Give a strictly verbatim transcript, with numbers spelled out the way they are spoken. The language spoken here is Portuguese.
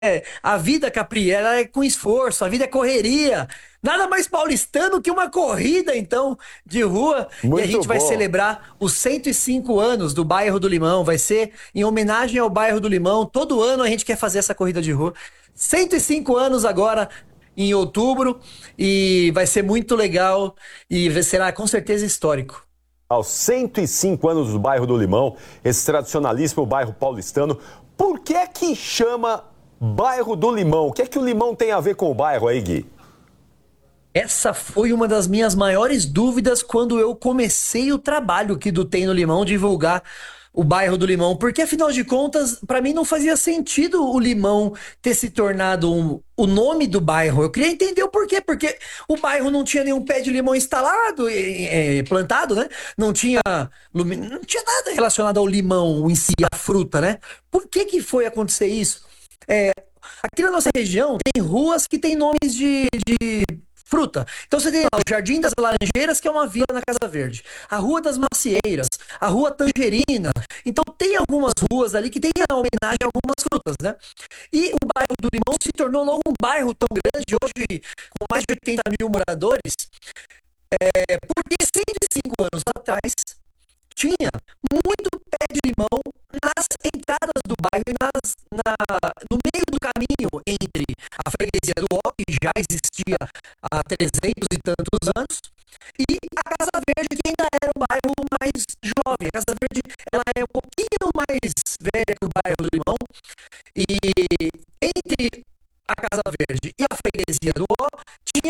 É, a vida, Capri, ela é com esforço, a vida é correria. Nada mais paulistano que uma corrida, então, de rua. E a Muito gente vai bom. celebrar os cento e cinco anos do Bairro do Limão. Vai ser em homenagem ao Bairro do Limão. Todo ano a gente quer fazer essa corrida de rua. cento e cinco anos agora, em outubro. E vai ser muito legal. E será com certeza histórico. Aos cento e cinco anos do bairro do Limão, esse tradicionalíssimo bairro paulistano, por que é que chama bairro do Limão? O que é que o Limão tem a ver com o bairro aí, Gui? Essa foi uma das minhas maiores dúvidas quando eu comecei o trabalho aqui do Tem no Limão, divulgar o bairro do Limão, porque afinal de contas, para mim não fazia sentido o Limão ter se tornado um- o nome do bairro. Eu queria entender o porquê, porque o bairro não tinha nenhum pé de limão instalado, eh, eh, plantado, né? Não tinha, lumi- não tinha nada relacionado ao limão em si, a fruta, né? Por que que foi acontecer isso? Aqui na nossa região tem ruas que têm nomes de, de fruta. Então você tem lá o Jardim das Laranjeiras, que é uma vila na Casa Verde. A Rua das Macieiras, a Rua Tangerina. Então tem algumas ruas ali que tem a homenagem a algumas frutas, né? E o bairro do Limão se tornou logo um bairro tão grande, hoje com mais de oitenta mil moradores, é porque cento e cinco anos atrás tinha muito pé de limão nas entradas do bairro e nas, na, no meio do caminho entre a freguesia do Ó, que já existia há trezentos e tantos anos, e a Casa Verde, que ainda era um bairro mais jovem. A Casa Verde ela é um pouquinho mais velha que o bairro do Limão, e entre a Casa Verde e a freguesia do Ó tinha